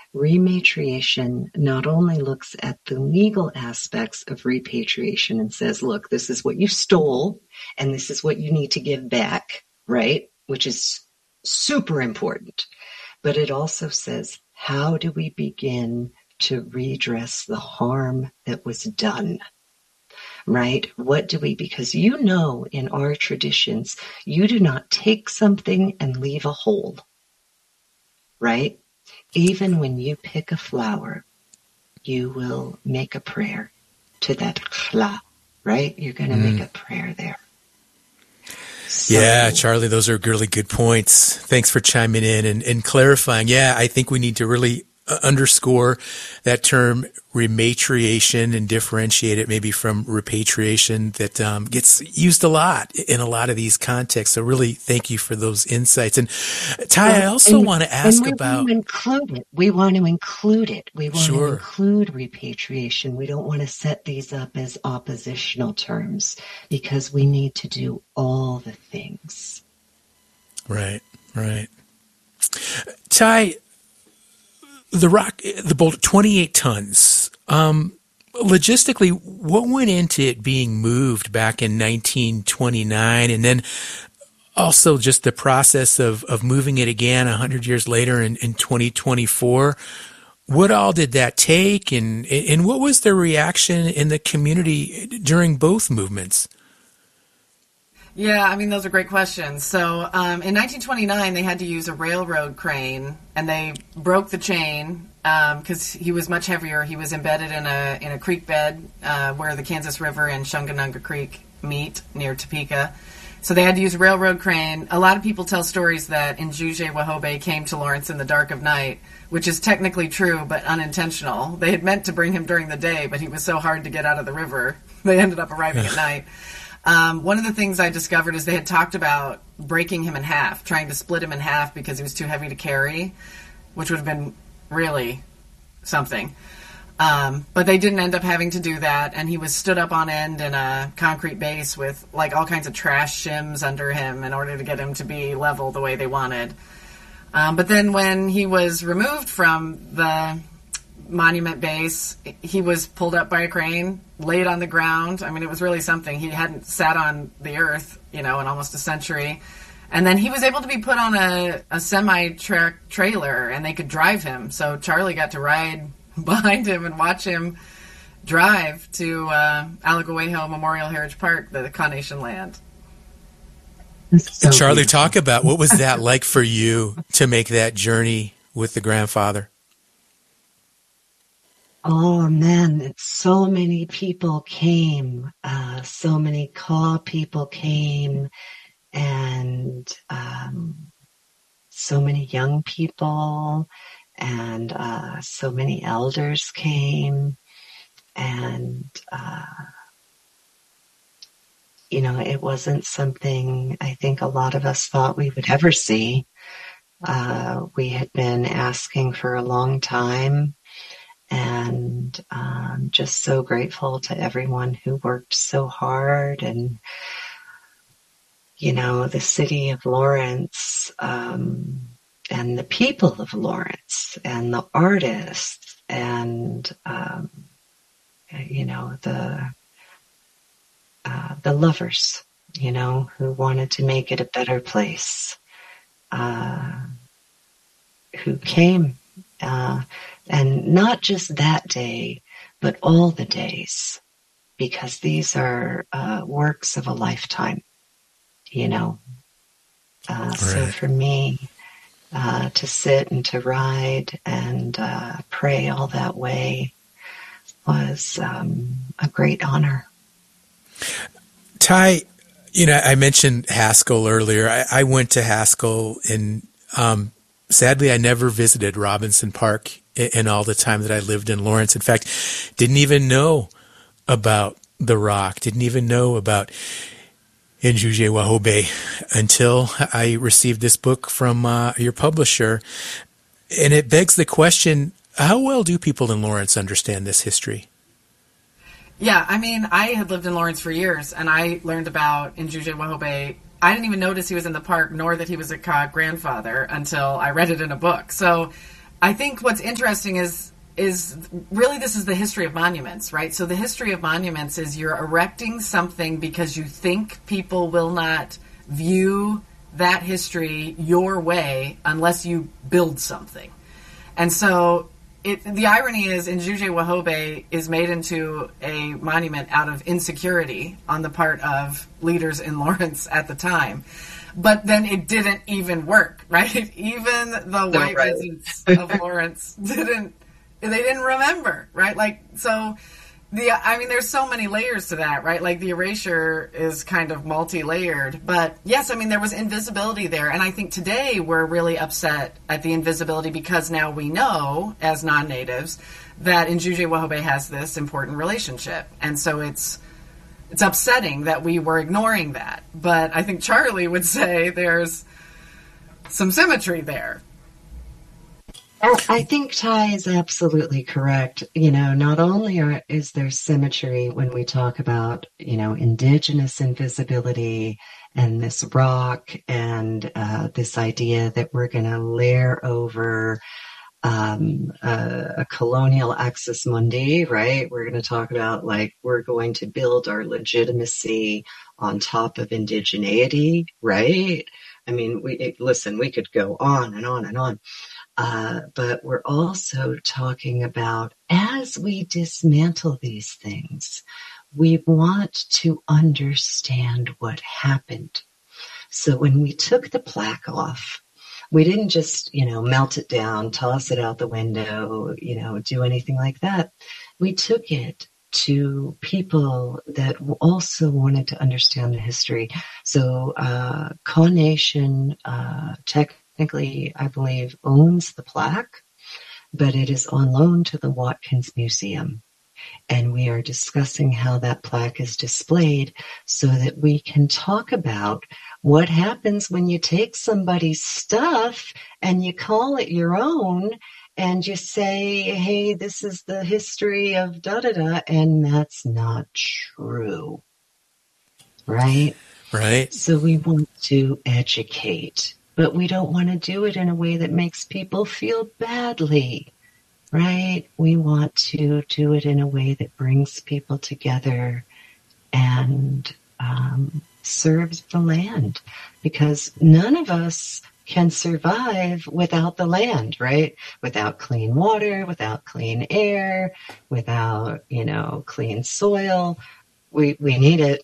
Rematriation not only looks at the legal aspects of repatriation and says, look, this is what you stole and this is what you need to give back, right? Which is super important. But it also says, how do we begin to redress the harm that was done? Right? What do we, because in our traditions, you do not take something and leave a hole, right? Even when you pick a flower, you will make a prayer to that chla, right? You're going to make a prayer there. So, yeah, Charlie, those are really good points. Thanks for chiming in and clarifying. Yeah, I think we need to really underscore that term rematriation and differentiate it maybe from repatriation that gets used a lot in a lot of these contexts. So really thank you for those insights. And Ty, I also want to ask about... We want to include it. We want Sure. to include repatriation. We don't want to set these up as oppositional terms because we need to do all the things. Right. Ty, the boulder, 28 tons. Logistically, what went into it being moved back in 1929, and then also just the process of moving it again 100 years later in 2024? What all did that take, and what was the reaction in the community during both movements? Yeah, I mean, those are great questions. So in 1929, they had to use a railroad crane, and they broke the chain because he was much heavier. He was embedded in a creek bed where the Kansas River and Shunganunga Creek meet near Topeka. So they had to use a railroad crane. A lot of people tell stories that Njuje Wahobey came to Lawrence in the dark of night, which is technically true but unintentional. They had meant to bring him during the day, but he was so hard to get out of the river, they ended up arriving at night. One of the things I discovered is they had talked about breaking him in half, trying to split him in half because he was too heavy to carry, which would have been really something. But they didn't end up having to do that, and he was stood up on end in a concrete base with like all kinds of trash shims under him in order to get him to be level the way they wanted. But then when he was removed from the monument base, he was pulled up by a crane, laid on the ground. I mean, it was really something. He hadn't sat on the earth, in almost a century. And then he was able to be put on a semi-truck trailer, and they could drive him. So Charlie got to ride behind him and watch him drive to Alagoejo Memorial Heritage Park, the Kaw-Nation land. So Charlie, talk about what was that like for you to make that journey with the grandfather? Oh man, so many people came, so many Kaw people came, and so many young people, and so many elders came, and it wasn't something I think a lot of us thought we would ever see. We had been asking for a long time. And just so grateful to everyone who worked so hard, and the city of Lawrence, and the people of Lawrence, and the artists, and the lovers, who wanted to make it a better place, who came. And not just that day, but all the days, because these are works of a lifetime, So for me, to sit and to ride and pray all that way was a great honor. Ty, I mentioned Haskell earlier. I went to Haskell, and sadly, I never visited Robinson Park in all the time that I lived in Lawrence. In fact, didn't even know about the rock, didn't even know about Njuje Wahobey until I received this book from your publisher. And it begs the question, how well do people in Lawrence understand this history? Yeah, I mean, I had lived in Lawrence for years, and I learned about Njuje Wahobey. I didn't even notice he was in the park, nor that he was a Kaw grandfather, until I read it in a book. So I think what's interesting is really this is the history of monuments, right? So the history of monuments is you're erecting something because you think people will not view that history your way unless you build something. And so the irony is Njuje Wahobe is made into a monument out of insecurity on the part of leaders in Lawrence at the time. But then it didn't even work, right? Even the white residents of Lawrence didn't remember, right? Like, so there's so many layers to that, right? Like the erasure is kind of multi-layered, but yes, there was invisibility there. And I think today we're really upset at the invisibility because now we know as non-natives that Njuje Wahobe has this important relationship. And so it's upsetting that we were ignoring that. But I think Charlie would say there's some symmetry there. I think Ty is absolutely correct. Not only is there symmetry when we talk about, indigenous invisibility and this rock and this idea that we're going to layer over a colonial axis mundi, right? We're going to talk about we're going to build our legitimacy on top of indigeneity, right? We could go on and on and on. But we're also talking about as we dismantle these things, we want to understand what happened. So when we took the plaque off, we didn't just, melt it down, toss it out the window, do anything like that. We took it to people that also wanted to understand the history. So Kaw Nation technically, I believe, owns the plaque, but it is on loan to the Watkins Museum. And we are discussing how that plaque is displayed so that we can talk about what happens when you take somebody's stuff and you call it your own and you say, hey, this is the history of da-da-da, and that's not true. Right? Right. So we want to educate, but we don't want to do it in a way that makes people feel badly. Right? We want to do it in a way that brings people together and serves the land, because none of us can survive without the land, right? Without clean water, without clean air, without, clean soil. We need it,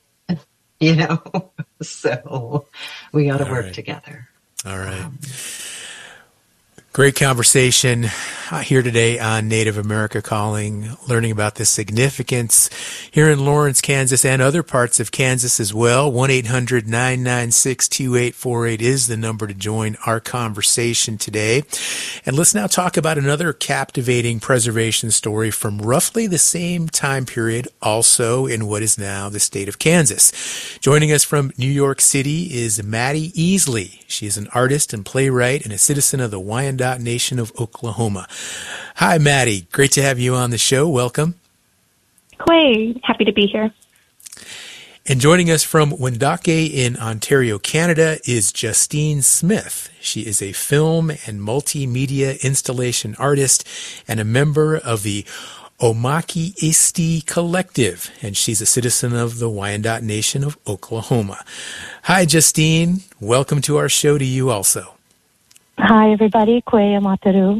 so we got to work together. All right. Great conversation here today on Native America Calling, learning about the significance here in Lawrence, Kansas, and other parts of Kansas as well. 1-800-996-2848 is the number to join our conversation today. And let's now talk about another captivating preservation story from roughly the same time period, also in what is now the state of Kansas. Joining us from New York City is Maddie Easley. She is an artist and playwright and a citizen of the Wyandot Nation of Oklahoma. Hi, Maddie. Great to have you on the show. Welcome. Quay, happy to be here. And joining us from Wendake in Ontario, Canada is Justine Smith. She is a film and multimedia installation artist and a member of the Omaki Isti Collective, and she's a citizen of the Wyandot Nation of Oklahoma. Hi, Justine. Welcome to our show to you also. Hi, everybody. Kwe Amataru.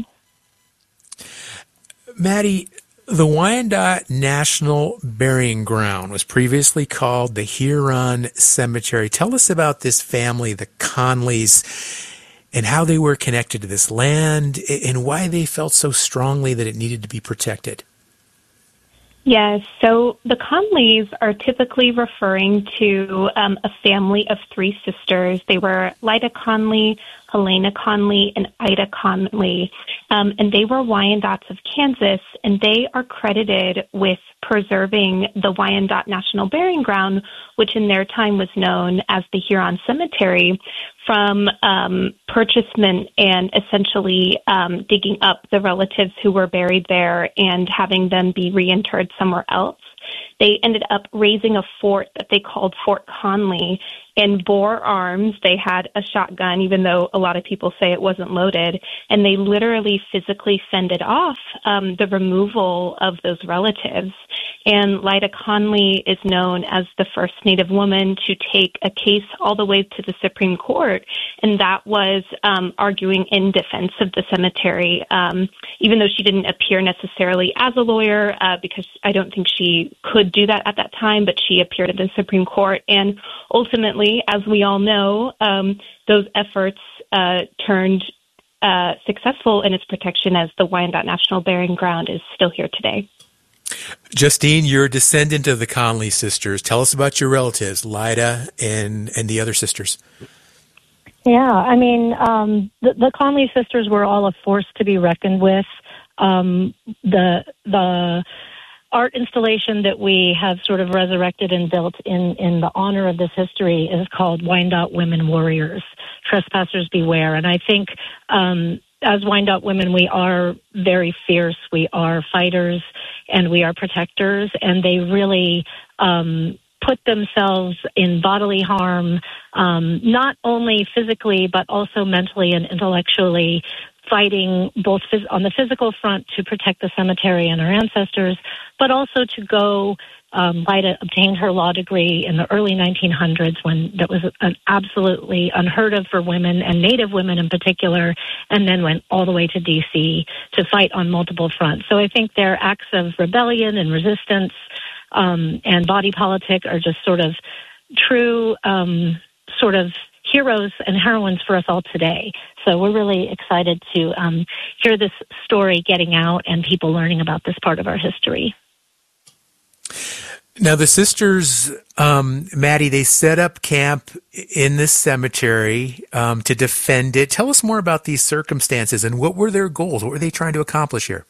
Maddie, the Wyandot National Burying Ground was previously called the Huron Cemetery. Tell us about this family, the Conleys, and how they were connected to this land and why they felt so strongly that it needed to be protected. Yes, so the Conleys are typically referring to a family of three sisters. They were Lyda Conley, Helena Conley, and Ida Conley, and they were Wyandots of Kansas, and they are credited with preserving the Wyandot National Burying Ground, which in their time was known as the Huron Cemetery, from purchasement and essentially digging up the relatives who were buried there and having them be reinterred somewhere else. they ended up raising a fort that they called Fort Conley and bore arms. They had a shotgun, even though a lot of people say it wasn't loaded, and they literally physically fended off the removal of those relatives. And Lyda Conley is known as the first Native woman to take a case all the way to the Supreme Court, and that was arguing in defense of the cemetery, even though she didn't appear necessarily as a lawyer, because I don't think she could do that at that time, but she appeared at the Supreme Court. And ultimately, as we all know, those efforts turned successful in its protection, as the Wyandotte National Burying Ground is still here today. Justine, you're a descendant of the Conley sisters. Tell us about your relatives, Lyda and the other sisters. Yeah, I mean, the Conley sisters were all a force to be reckoned with. The art installation that we have sort of resurrected and built in the honor of this history is called Wyandotte Women Warriors, Trespassers Beware. And I think as Wyandotte women, we are very fierce. We are fighters and we are protectors, and they really put themselves in bodily harm, not only physically, but also mentally and intellectually, fighting both on the physical front to protect the cemetery and our ancestors, but also to go. Lyda obtained her law degree in the early 1900s, when that was absolutely unheard of for women and Native women in particular, and then went all the way to D.C. to fight on multiple fronts. So I think their acts of rebellion and resistance and body politic are just sort of true sort of heroes and heroines for us all today. So we're really excited to hear this story getting out and people learning about this part of our history. Now, the sisters, Maddie, they set up camp in this cemetery to defend it. Tell us more about these circumstances and what were their goals? What were they trying to accomplish here?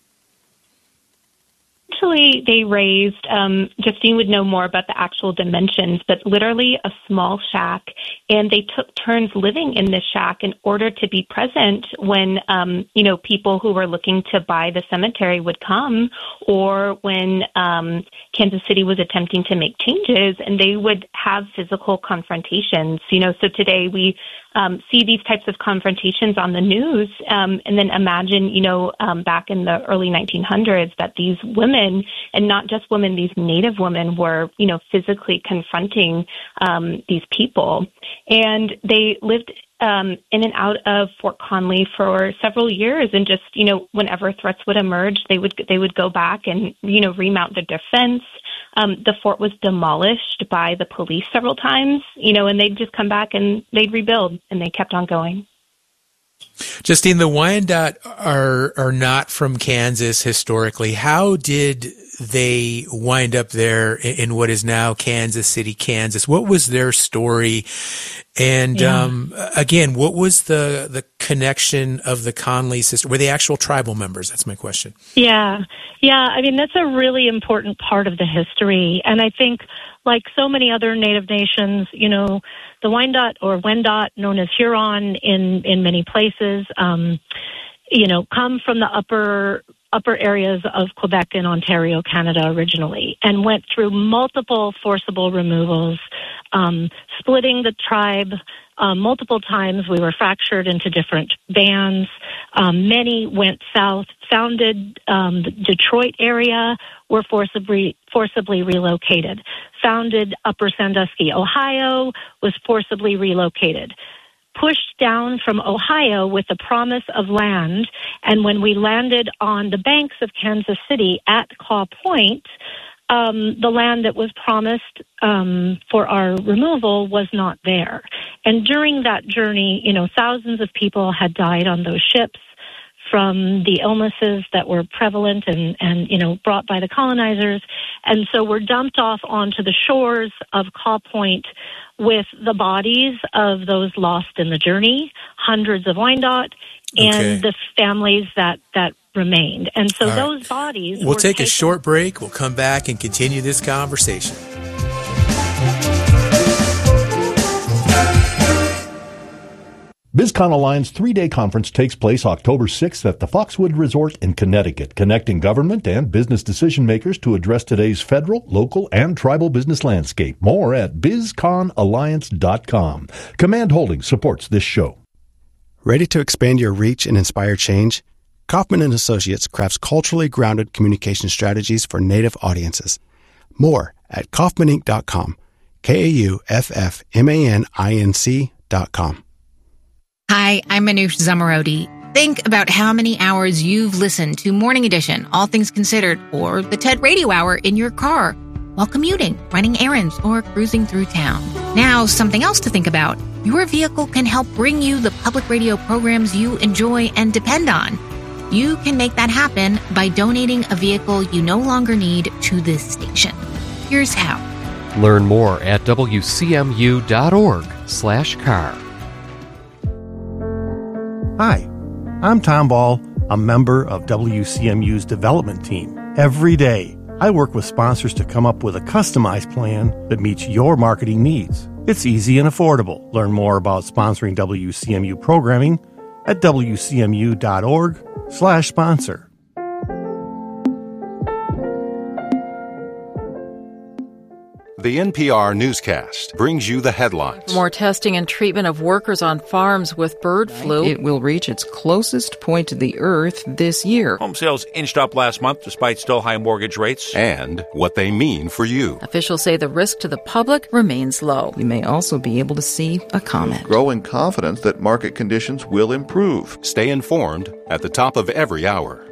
Actually, they raised, Justine would know more about the actual dimensions, but literally a small shack. And they took turns living in this shack in order to be present when, people who were looking to buy the cemetery would come, or when Kansas City was attempting to make changes, and they would have physical confrontations. So today we see these types of confrontations on the news, and then imagine, back in the early 1900s, that these women, and not just women, these Native women were, physically confronting these people. And they lived in and out of Fort Conley for several years, and just, whenever threats would emerge, they would go back and, remount their defense. The fort was demolished by the police several times, and they'd just come back and they'd rebuild, and they kept on going. Justine, the Wyandotte are not from Kansas historically. How did they wind up there in what is now Kansas City, Kansas? What was their story? And again, what was the connection of the Conley sisters? Were they actual tribal members? That's my question. Yeah. I mean, that's a really important part of the history. And I think, like so many other Native nations, the Wyandotte or Wendat, known as Huron in many places, come from the upper areas of Quebec and Ontario, Canada originally, and went through multiple forcible removals, splitting the tribe multiple times. We were fractured into different bands. Many went south, founded the Detroit area, were forcibly relocated. Founded Upper Sandusky, Ohio, was forcibly relocated. Pushed down from Ohio with the promise of land, and when we landed on the banks of Kansas City at Claw Point, the land that was promised for our removal was not there. And during that journey, thousands of people had died on those ships from the illnesses that were prevalent and brought by the colonizers. And so we're dumped off onto the shores of Claw Point with the bodies of those lost in the journey, hundreds of Wyandotte, and the families that remained. And so those bodies We'll take a short break. We'll come back and continue this conversation. BizCon Alliance 3-day conference takes place October 6th at the Foxwood Resort in Connecticut, connecting government and business decision makers to address today's federal, local, and tribal business landscape. More at bizconalliance.com. Command Holdings supports this show. Ready to expand your reach and inspire change? Kaufman & Associates crafts culturally grounded communication strategies for Native audiences. More at kaufmaninc.com. KAUFFMANINC.com. Hi, I'm Manoush Zamarodi. Think about how many hours you've listened to Morning Edition, All Things Considered, or the TED Radio Hour in your car while commuting, running errands, or cruising through town. Now, something else to think about. Your vehicle can help bring you the public radio programs you enjoy and depend on. You can make that happen by donating a vehicle you no longer need to this station. Here's how. Learn more at wcmu.org/car. Hi, I'm Tom Ball, a member of WCMU's development team. Every day, I work with sponsors to come up with a customized plan that meets your marketing needs. It's easy and affordable. Learn more about sponsoring WCMU programming at wcmu.org/sponsor. The NPR newscast brings you the headlines. More testing and treatment of workers on farms with bird flu. It will reach its closest point to the earth this year. Home sales inched up last month despite still high mortgage rates. And what they mean for you. Officials say the risk to the public remains low. You may also be able to see a comment. Growing confidence that market conditions will improve. Stay informed at the top of every hour.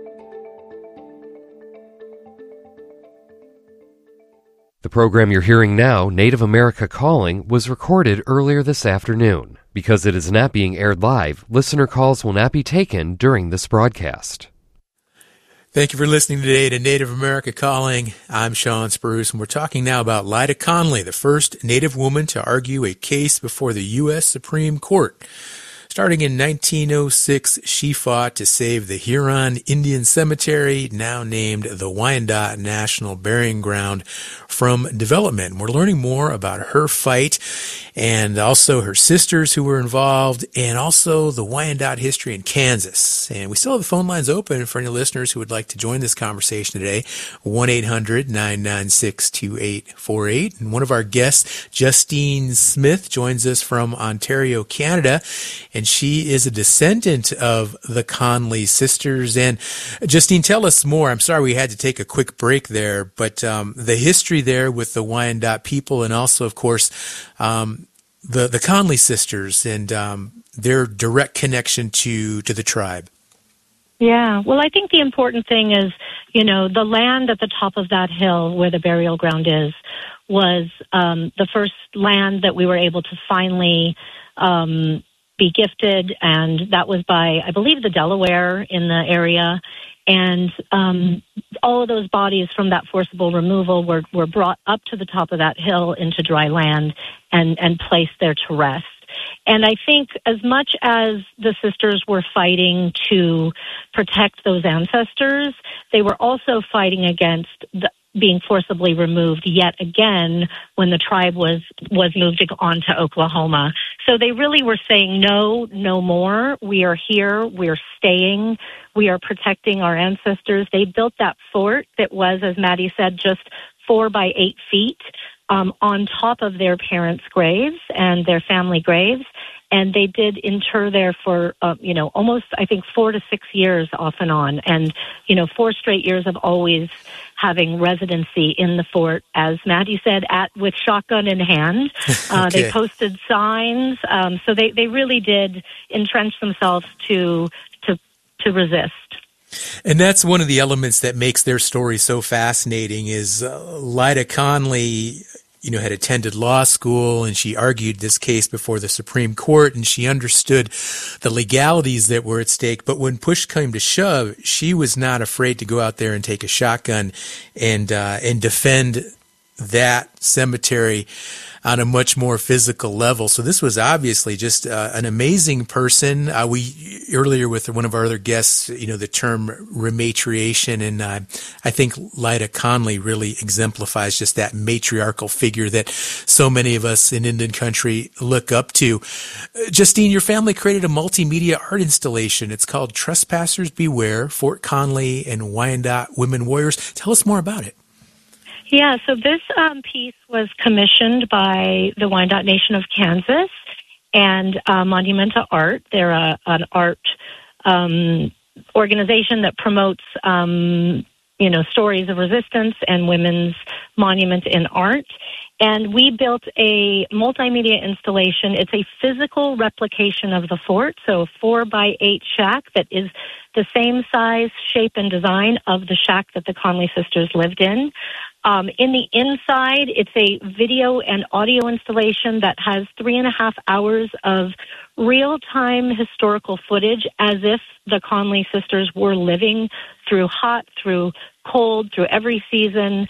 The program you're hearing now, Native America Calling, was recorded earlier this afternoon. Because it is not being aired live, listener calls will not be taken during this broadcast. Thank you for listening today to Native America Calling. I'm Sean Spruce, and we're talking now about Lyda Conley, the first Native woman to argue a case before the U.S. Supreme Court. Starting in 1906, she fought to save the Huron Indian Cemetery, now named the Wyandotte National Burying Ground, from development. And we're learning more about her fight and also her sisters who were involved, and also the Wyandotte history in Kansas. And we still have the phone lines open for any listeners who would like to join this conversation today, 1-800-996-2848. And one of our guests, Justine Smith, joins us from Ontario, Canada, and she is a descendant of the Conley sisters. And Justine, tell us more. I'm sorry we had to take a quick break there, but the history there with the Wyandotte people, and also, of course, the Conley sisters and their direct connection to the tribe. Yeah, well, I think the important thing is, the land at the top of that hill where the burial ground is was the first land that we were able to finally be gifted, and that was by, I believe, the Delaware in the area. And all of those bodies from that forcible removal were brought up to the top of that hill into dry land and placed there to rest. And I think as much as the sisters were fighting to protect those ancestors, they were also fighting against being forcibly removed yet again when the tribe was moved on to Oklahoma. So they really were saying, no more. We are here. We're staying. We are protecting our ancestors. They built that fort that was, as Maddie said, just 4 by 8 feet on top of their parents' graves and their family graves. And they did inter there for, almost, I think, 4 to 6 years off and on. And, 4 straight years of always having residency in the fort, as Maddie said, with shotgun in hand. Okay. They posted signs. So they really did entrench themselves to resist. And that's one of the elements that makes their story so fascinating is Lyda Conley, had attended law school, and she argued this case before the Supreme Court, and she understood the legalities that were at stake. But when push came to shove, she was not afraid to go out there and take a shotgun and defend that cemetery on a much more physical level. So this was obviously just an amazing person. We earlier with one of our other guests, the term rematriation, and I think Lyda Conley really exemplifies just that matriarchal figure that so many of us in Indian country look up to. Justine, your family created a multimedia art installation. It's called Trespassers Beware, Fort Conley and Wyandot Women Warriors. Tell us more about it. Yeah, so this piece was commissioned by the Wyandot Nation of Kansas and Monumenta Art. They're an art organization that promotes, stories of resistance and women's monument in art. And we built a multimedia installation. It's a physical replication of the fort, so a 4x8 shack that is the same size, shape, and design of the shack that the Conley sisters lived in. In the inside, it's a video and audio installation that has 3.5 hours of real-time historical footage as if the Conley sisters were living through hot, through cold, through every season.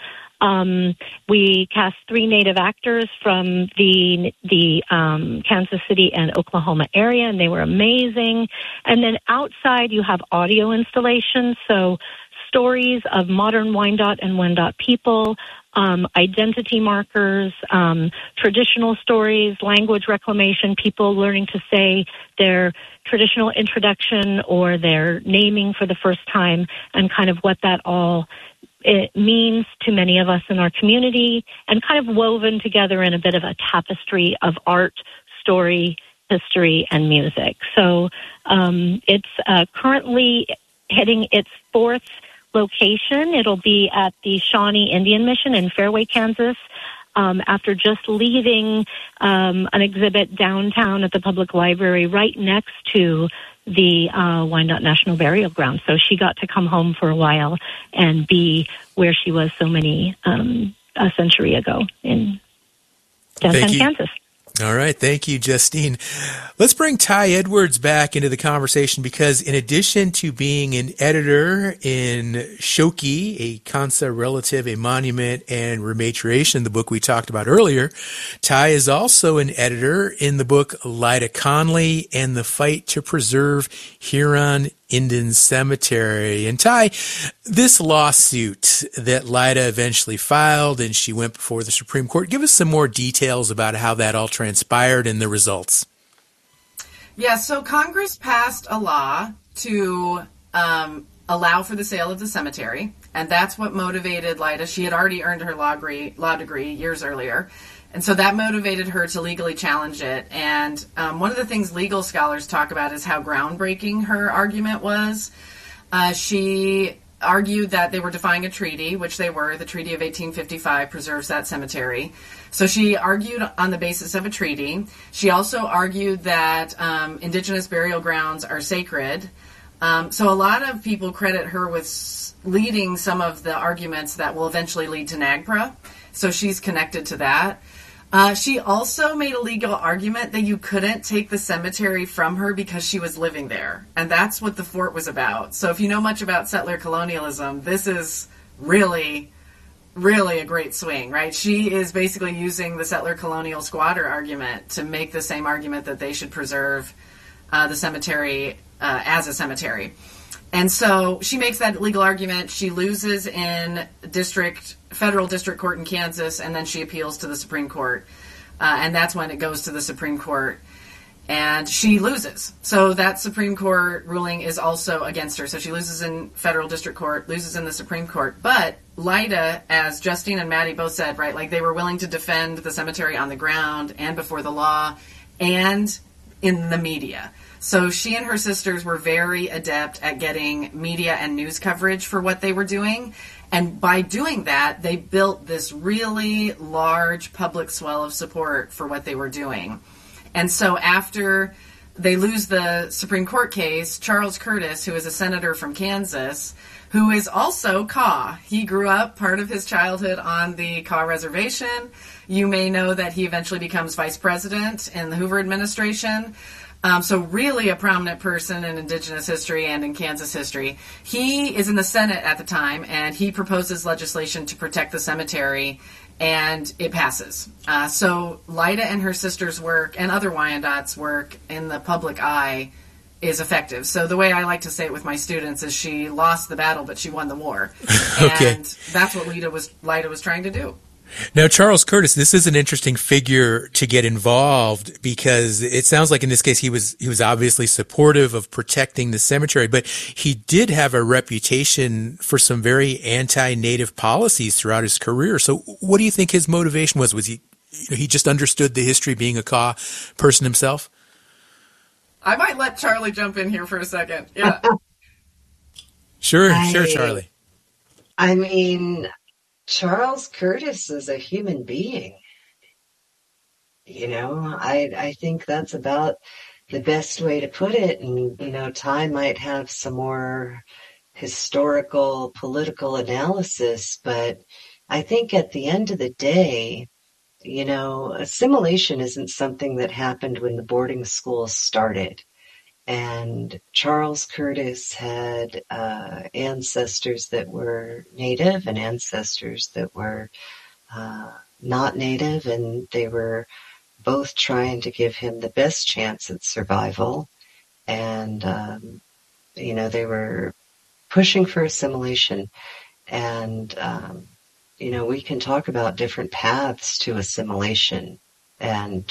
We cast 3 Native actors from the Kansas City and Oklahoma area, and they were amazing. And then outside, you have audio installations, so stories of modern Wyandot and Wendat people, identity markers, traditional stories, language reclamation, people learning to say their traditional introduction or their naming for the first time, and kind of what that all it means to many of us in our community, and kind of woven together in a bit of a tapestry of art, story, history, and music. So it's currently hitting its 4th location. It'll be at the Shawnee Indian Mission in Fairway, Kansas, after just leaving an exhibit downtown at the public library right next to the Wyandot National Burial Ground. So she got to come home for a while and be where she was so many a century ago in downtown Kansas. All right. Thank you, Justine. Let's bring Ty Edwards back into the conversation because in addition to being an editor in Shoki, a Kansa relative, a monument, and rematriation, the book we talked about earlier, Ty is also an editor in the book Lyda Conley and the Fight to Preserve Huron Indian Cemetery. And Ty, this lawsuit that Lyda eventually filed and she went before the Supreme Court, give us some more details about how that all transpired and the results. Yeah, so Congress passed a law to allow for the sale of the cemetery, and that's what motivated Lyda. She had already earned her law degree years earlier. And so that motivated her to legally challenge it. And one of the things legal scholars talk about is how groundbreaking her argument was. She argued that they were defying a treaty, which they were. The Treaty of 1855 preserves that cemetery. So she argued on the basis of a treaty. She also argued that indigenous burial grounds are sacred. So a lot of people credit her with leading some of the arguments that will eventually lead to NAGPRA. So she's connected to that. She also made a legal argument that you couldn't take the cemetery from her because she was living there. And that's what the fort was about. So if you know much about settler colonialism, this is really, really a great swing, right? She is basically using the settler colonial squatter argument to make the same argument that they should preserve the cemetery as a cemetery. And so she makes that legal argument. She loses in federal district court in Kansas, and then she appeals to the Supreme Court. And that's when it goes to the Supreme Court. And she loses. So that Supreme Court ruling is also against her. So she loses in federal district court, loses in the Supreme Court. But Lyda, as Justine and Maddie both said, right, like they were willing to defend the cemetery on the ground and before the law and in the media. So she and her sisters were very adept at getting media and news coverage for what they were doing. And by doing that, they built this really large public swell of support for what they were doing. And so after they lose the Supreme Court case, Charles Curtis, who is a senator from Kansas, who is also Kaw. He grew up part of his childhood on the Kaw Reservation. You may know that he eventually becomes vice president in the Hoover administration. So really a prominent person in Indigenous history and in Kansas history. He is in the Senate at the time, and he proposes legislation to protect the cemetery and it passes. So Lyda and her sister's work and other Wyandottes' work in the public eye is effective. So the way I like to say it with my students is she lost the battle, but she won the war. Okay. And that's what Lyda was trying to do. Now, Charles Curtis, this is an interesting figure to get involved because it sounds like in this case he was obviously supportive of protecting the cemetery, but he did have a reputation for some very anti-Native policies throughout his career. So what do you think his motivation was? Was he just understood the history being a Kaw person himself? I might let Charlie jump in here for a second. Yeah. Sure, Charlie. I mean, Charles Curtis is a human being. I think that's about the best way to put it. And, Ty might have some more historical, political analysis, but I think at the end of the day, assimilation isn't something that happened when the boarding schools started. And Charles Curtis had ancestors that were Native and ancestors that were not Native, and they were both trying to give him the best chance at survival. And, they were pushing for assimilation. And, we can talk about different paths to assimilation. And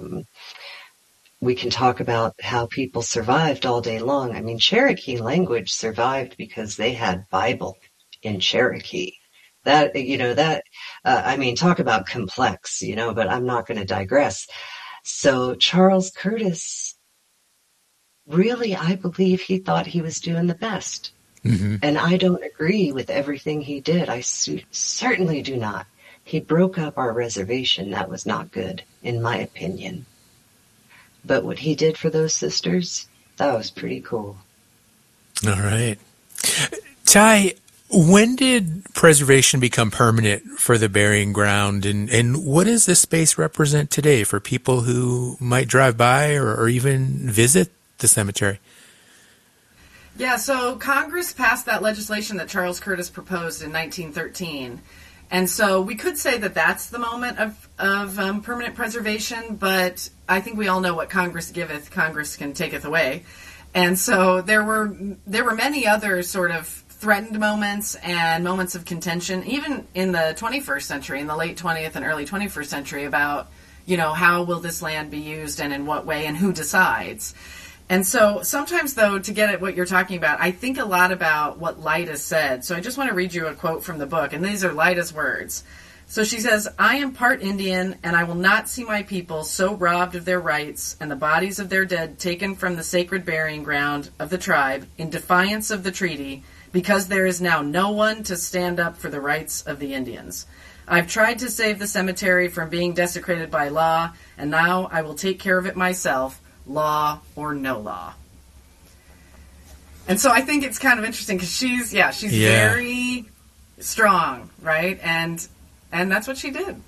we can talk about how people survived all day long. I mean, Cherokee language survived because they had Bible in Cherokee. Talk about complex, but I'm not going to digress. So Charles Curtis, really, I believe he thought he was doing the best. Mm-hmm. And I don't agree with everything he did. I certainly do not. He broke up our reservation. That was not good, in my opinion. But what he did for those sisters, that was pretty cool. All right. Ty, when did preservation become permanent for the burying ground? And what does this space represent today for people who might drive by or even visit the cemetery? Yeah, so Congress passed that legislation that Charles Curtis proposed in 1913. And so we could say that that's the moment of permanent preservation, but I think we all know what Congress giveth, Congress can taketh away. And so there were many other sort of threatened moments and moments of contention, even in the 21st century, in the late 20th and early 21st century, about, how will this land be used and in what way and who decides. And so sometimes, though, to get at what you're talking about, I think a lot about what Lyda said. So I just want to read you a quote from the book, and these are Lyda's words. So she says, "I am part Indian, and I will not see my people so robbed of their rights and the bodies of their dead taken from the sacred burying ground of the tribe in defiance of the treaty, because there is now no one to stand up for the rights of the Indians. I've tried to save the cemetery from being desecrated by law, and now I will take care of it myself, law or no law." And so I think it's kind of interesting because she's very strong, right? And that's what she did.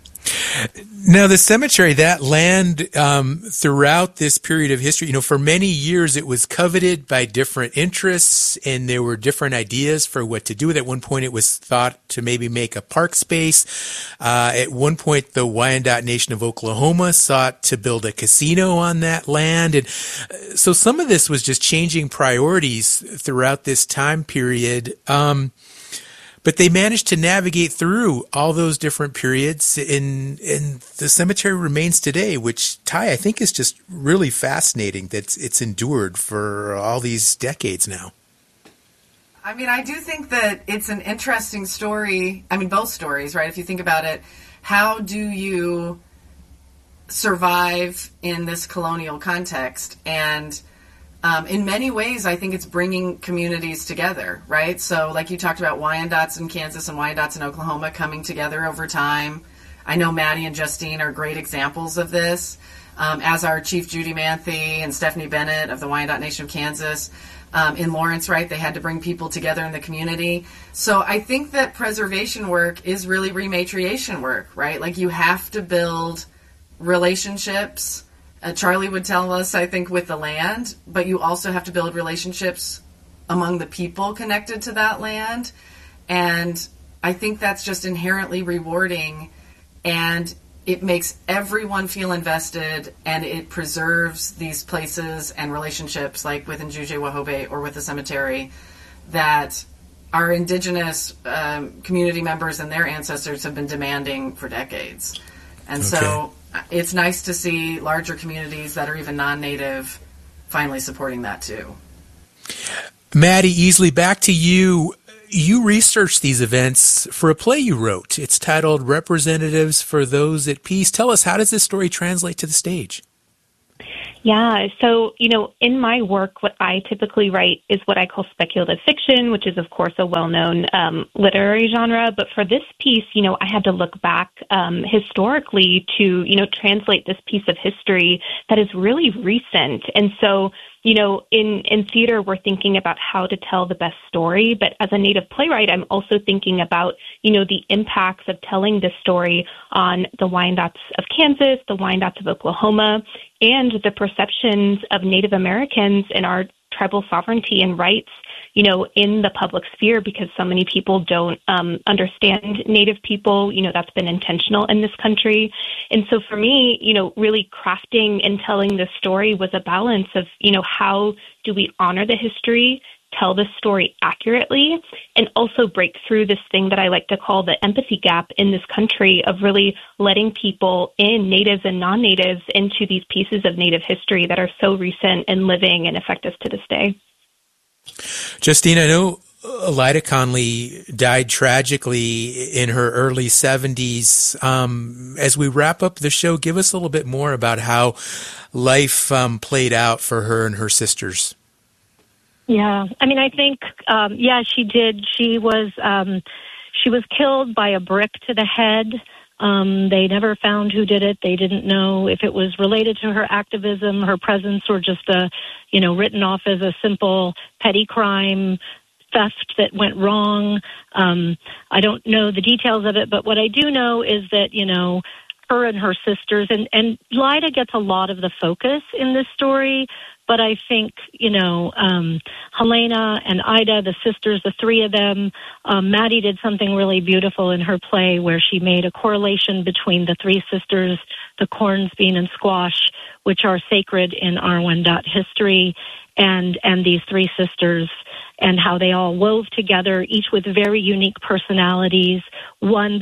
Now, the cemetery, that land throughout this period of history, for many years it was coveted by different interests and there were different ideas for what to do with it. At one point it was thought to maybe make a park space. At one point the Wyandot Nation of Oklahoma sought to build a casino on that land. And so some of this was just changing priorities throughout this time period. But they managed to navigate through all those different periods, and the cemetery remains today, which, Ty, I think is just really fascinating that it's endured for all these decades now. I mean, I do think that it's an interesting story. I mean, both stories, right? If you think about it, how do you survive in this colonial context? And in many ways, I think it's bringing communities together, right? So like you talked about Wyandots in Kansas and Wyandots in Oklahoma coming together over time. I know Maddie and Justine are great examples of this, as are Chief Judy Manthe and Stephanie Bennett of the Wyandot Nation of Kansas. In Lawrence, right, they had to bring people together in the community. So I think that preservation work is really rematriation work, right? Like you have to build relationships. Charlie would tell us, I think, with the land, but you also have to build relationships among the people connected to that land. And I think that's just inherently rewarding, and it makes everyone feel invested, and it preserves these places and relationships, like with Njuje Wahobeh or with the cemetery, that our indigenous community members and their ancestors have been demanding for decades. And so it's nice to see larger communities that are even non-native finally supporting that too. Maddie Easley, back to you. You researched these events for a play you wrote. It's titled Representatives for Those at Peace. Tell us, how does this story translate to the stage? Yeah, so, in my work, what I typically write is what I call speculative fiction, which is, of course, a well-known literary genre. But for this piece, I had to look back historically to, translate this piece of history that is really recent. And so, in theater, we're thinking about how to tell the best story. But as a Native playwright, I'm also thinking about, the impacts of telling this story on the Wyandots of Kansas, the Wyandots of Oklahoma, and the perceptions of Native Americans and our tribal sovereignty and rights, in the public sphere, because so many people don't understand Native people. That's been intentional in this country. And so for me, really crafting and telling this story was a balance of, how do we honor the history, tell the story accurately, and also break through this thing that I like to call the empathy gap in this country of really letting people in, natives and non-natives, into these pieces of Native history that are so recent and living and affect us to this day. Justine, I know Lyda Conley died tragically in her early 70s. As we wrap up the show, give us a little bit more about how life played out for her and her sisters. Yeah, I think, she did. She was killed by a brick to the head. They never found who did it. They didn't know if it was related to her activism, her presence, or just written off as a simple petty crime, theft that went wrong. I don't know the details of it, but what I do know is that, her and her sisters, and Lyda gets a lot of the focus in this story, but I think, Helena and Ida, the sisters, the three of them, Maddie did something really beautiful in her play where she made a correlation between the three sisters, the corns, bean, and squash, which are sacred in our Wendat history, and these three sisters, and how they all wove together, each with very unique personalities. One,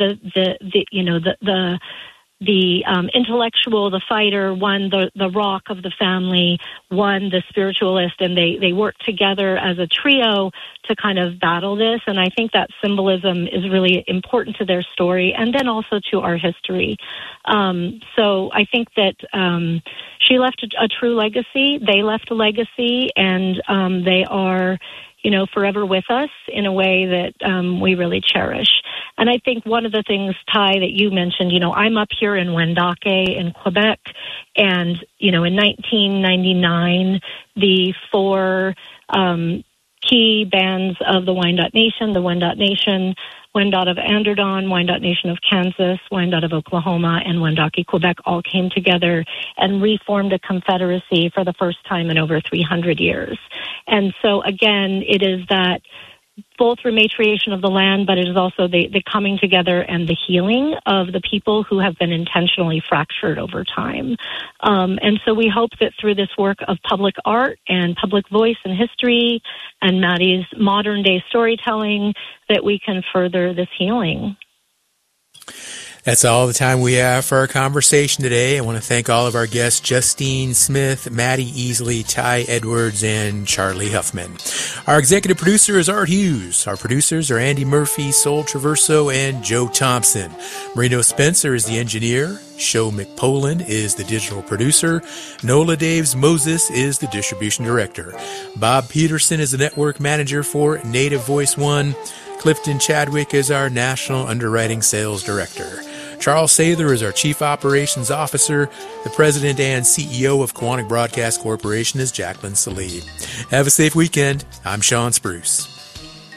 the intellectual, the fighter, one, the rock of the family, one, the spiritualist, and they work together as a trio to kind of battle this. And I think that symbolism is really important to their story and then also to our history. So I think that she left a true legacy. They left a legacy, and they are, forever with us in a way that we really cherish. And I think one of the things, Ty, that you mentioned, I'm up here in Wendake in Quebec, and, in 1999, the four key bands of the Wyandot Nation, the Wendat Nation, Wendat of Anderdon, Wyandot Nation of Kansas, Wyandot of Oklahoma, and Wendake, Quebec all came together and reformed a confederacy for the first time in over 300 years. And so, again, it is that both rematriation of the land, but it is also the coming together and the healing of the people who have been intentionally fractured over time. And so we hope that through this work of public art and public voice and history and Maddie's modern day storytelling, that we can further this healing. That's all the time we have for our conversation today. I want to thank all of our guests, Justine Smith, Maddie Easley, Ty Edwards, and Charlie Huffman. Our executive producer is Art Hughes. Our producers are Andy Murphy, Sol Traverso, and Joe Thompson. Marino Spencer is the engineer. Sho McPoland is the digital producer. Nola Daves Moses is the distribution director. Bob Peterson is the network manager for Native Voice One. Clifton Chadwick is our national underwriting sales director. Charles Sather is our Chief Operations Officer. The President and CEO of Quantic Broadcast Corporation is Jacqueline Salib. Have a safe weekend. I'm Sean Spruce.